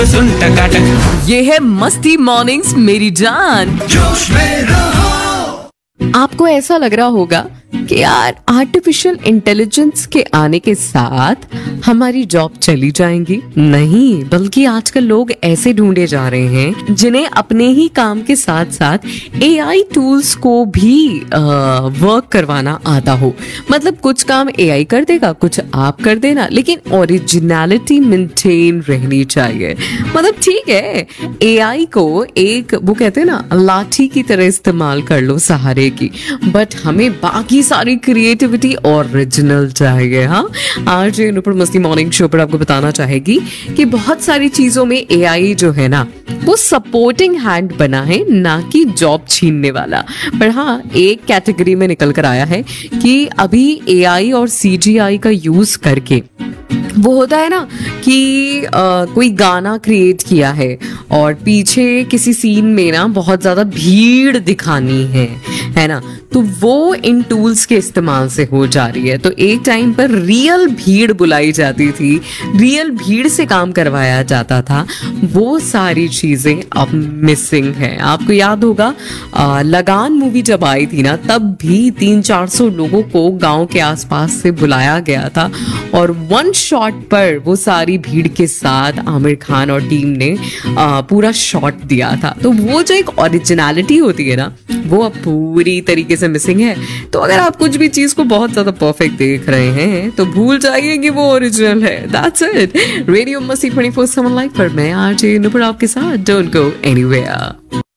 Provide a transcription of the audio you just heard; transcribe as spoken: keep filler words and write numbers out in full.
सुन टकाटक, ये है मस्ती मॉर्निंग्स मेरी जान। जोश में रहो। आपको ऐसा लग रहा होगा कि यार आर्टिफिशियल इंटेलिजेंस के आने के साथ हमारी जॉब चली जाएंगी। नहीं, बल्कि आजकल लोग ऐसे ढूंढे जा रहे हैं जिन्हें अपने ही काम के साथ साथ एआई टूल्स को भी आ, वर्क करवाना आता हो। मतलब कुछ काम एआई कर देगा, कुछ आप कर देना, लेकिन ओरिजिनलिटी मेंटेन रहनी चाहिए। मतलब ठीक है, एआई को एक वो कहते हैं ना लाठी की तरह इस्तेमाल कर लो सहारे की, बट हमें बाकी सारी क्रिएटिविटी ओरिजिनल चाहिए। हाँ, आज नुपुर मस्ती मॉर्निंग शो पर आपको बताना चाहेगी कि बहुत सारी चीजों में एआई जो है ना वो सपोर्टिंग हैंड बना है, ना कि जॉब छीनने वाला। पर हाँ, एक कैटेगरी में निकल कर आया है कि अभी एआई और सीजीआई का यूज करके वो होता है ना कि आ, कोई गाना क्रिएट किया है और पीछे किसी सीन में ना बहुत ज्यादा भीड़ दिखानी है है ना, तो वो इन टूल्स के इस्तेमाल से हो जा रही है। तो एक टाइम पर रियल भीड़ बुलाई जाती थी, रियल भीड़ से काम करवाया जाता था, वो सारी चीजें अब मिसिंग है। आपको याद होगा आ, लगान मूवी जब आई थी ना, तब भी तीन चार सौ लोगों को गांव के आसपास से बुलाया गया था और वन शॉट पर वो सारी भीड़ के साथ आमिर खान और टीम ने आ, पूरा शॉट दिया था। तो वो जो एक ओरिजिनलिटी होती है ना, वो अब पूरी तरीके से मिसिंग है। तो अगर आप कुछ भी चीज को बहुत ज्यादा परफेक्ट देख रहे हैं तो भूल जाइए कि वो ओरिजिनल है। That's it. रेडियो मस्ती ट्वेंटी फोर सेवन लाइव पर मैं आरजे नुपुर आपके साथ। Don't go anywhere.